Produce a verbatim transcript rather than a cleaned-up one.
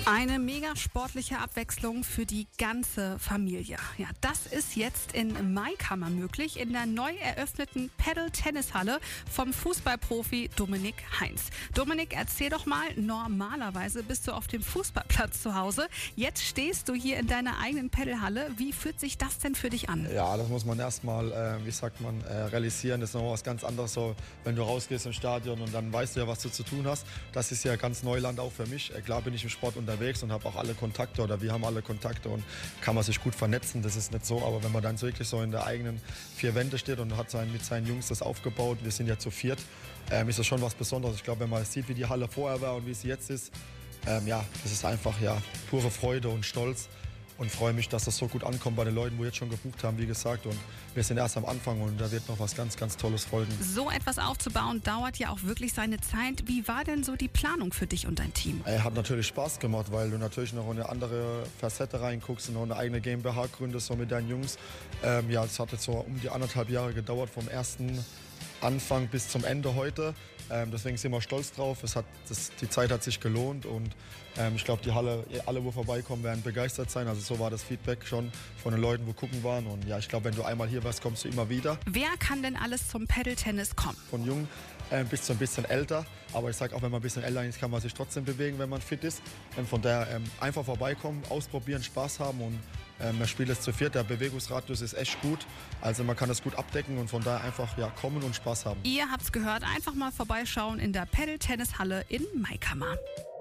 Eine mega sportliche Abwechslung für die ganze Familie. Ja, das ist jetzt in Maikammer möglich, in der neu eröffneten Paddle-Tennishalle vom Fußballprofi Dominik Heinz. Dominik, erzähl doch mal, normalerweise bist du auf dem Fußballplatz zu Hause. Jetzt stehst du hier in deiner eigenen Paddlehalle. Wie fühlt sich das denn für dich an? Ja, das muss man erstmal, äh, wie sagt man, äh, realisieren. Das ist noch was ganz anderes, so, wenn du rausgehst im Stadion und dann weißt du ja, was du zu tun hast. Das ist ja ganz Neuland auch für mich. Äh, klar bin ich im Sport unterwegs und habe auch alle Kontakte oder wir haben alle Kontakte und kann man sich gut vernetzen. Das ist nicht so, aber wenn man dann wirklich so in der eigenen vier Wände steht und hat sein, mit seinen Jungs das aufgebaut, wir sind ja zu viert, ähm, ist das schon was Besonderes. Ich glaube, wenn man sieht, wie die Halle vorher war und wie sie jetzt ist, ähm, ja, das ist einfach ja pure Freude und Stolz. Und freue mich, dass das so gut ankommt bei den Leuten, wo jetzt schon gebucht haben, wie gesagt. Und wir sind erst am Anfang und da wird noch was ganz, ganz Tolles folgen. So etwas aufzubauen, dauert ja auch wirklich seine Zeit. Wie war denn so die Planung für dich und dein Team? Er hat natürlich Spaß gemacht, weil du natürlich noch eine andere Facette reinguckst und noch eine eigene GmbH gründest, so mit deinen Jungs. Ähm, ja, es hat jetzt so um die anderthalb Jahre gedauert, vom ersten Anfang bis zum Ende heute. Ähm, deswegen sind wir stolz drauf. Es hat, das, die Zeit hat sich gelohnt und ähm, ich glaube, die Halle, alle, wo vorbeikommen, werden begeistert sein. Also so war das Feedback schon von den Leuten, wo gucken waren. Und ja, ich glaube, wenn du einmal hier warst, kommst du immer wieder. Wer kann denn alles zum Paddle-Tennis kommen? Von jung äh, bis zu ein bisschen älter. Aber ich sage auch, wenn man ein bisschen älter ist, kann man sich trotzdem bewegen, wenn man fit ist. Ähm, von daher ähm, einfach vorbeikommen, ausprobieren, Spaß haben und ähm, das Spiel ist zu viert. Der Bewegungsradius ist echt gut. Also man kann das gut abdecken und von daher einfach ja, kommen und Spaß haben. Ihr habt's gehört, einfach mal vorbeischauen in der Paddle-Tennis-Halle in Maikammer.